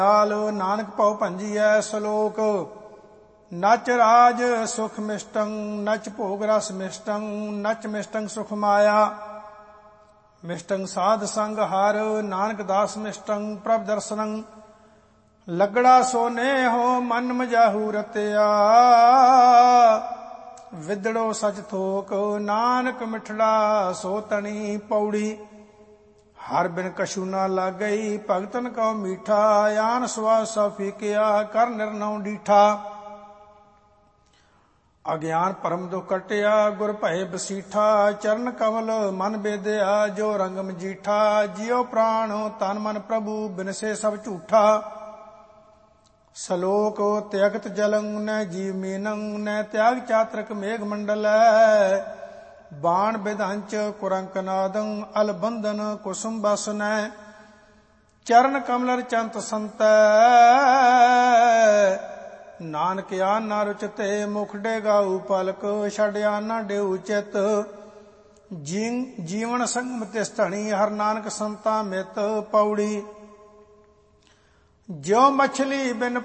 ਨਾਨਕ ਭਉ ਭੰਜੀਐ ਸ਼ਲੋਕ। ਨਚ ਰਾਜ ਸੁਖ ਮਿਸ਼ਟੰ ਨਚ ਭੋਗ ਰਸ ਮਿਸ਼ਟੰ ਨਚ ਮਿਸ਼ਟੰ ਸੁਖ ਮਾਇਆ। ਮਿਸ਼ਟੰ ਸਾਧ ਸੰਗ ਹਰ ਨਾਨਕ ਦਾਸ ਮਿਸ਼ਟੰ ਪ੍ਰਭ ਦਰਸ਼ਨੰ। ਲੱਗੜਾ ਸੋਨੇਹੋ ਮਨ ਮਜਾਹੂ ਰਤਿਆ ਵਿਦੜੋ ਸਚ ਥੋਕ ਨਾਨਕ ਮਿਠੜਾ ਸੋ ਤਣੀ ਪੌੜੀ। ਹਰ ਬਿਨ ਕਛੂ ਨਾ ਲਾਗਈ ਭਗਤਨ ਕਉ ਮੀਠਾ ਆਨ ਸਵਾ ਸਭ ਫੀਕਿਆ ਕਰ ਨਿਰਨਉ ਡੀਠਾ। ਅਗਿਆਨ ਭਰਮ ਦੁਖ ਕਟਿਆ ਗੁਰ ਭਏ ਬਸੀਠਾ ਚਰਨ ਕਮਲ ਮਨ ਬੇਦਿਆ ਜੋ ਰੰਗ ਮਜੀਠਾ। ਜਿਉ ਪ੍ਰਾਣ ਤਨ ਮਨ ਪ੍ਰਭੂ ਬਿਨਸੇ ਸਭ ਝੂਠਾ। ਸ਼ਲੋਕ ਤਿਆਗਤ ਜਲੰ ਨ ਜੀਵ ਮੀਨੰ ਨ ਤਿਆਗ ਚਾਤਰਕ ਮੇਘ ਮੰਡਲੈ। ਬਾਣ ਬਿਧੰਚ ਕੁਰੰਕ ਨਾਦੰ ਅਲ ਬੰਧਨ ਕੁਸੁਮ ਬਸਨੈ। ਚਰਨ ਕਮਲਰ ਚੰਤ ਸੰਤੈ ਨਾਨਕ ਆਨ ਨਾ ਰੁਚਤੇ ਮੁਖ ਡੇਗਾਉ ਪਲਕ ਛੜਿਆ ਨਾ ਡੇਉ ਚਿਤ। ਜੀਵਨ ਸੰਗਮ ਤਿਸ ਧਣੀ ਹਰ ਨਾਨਕ ਸੰਤਾ ਮਿਤ ਪੌੜੀ। ਜਿਉ ਮਛਲੀ ਬਿਨ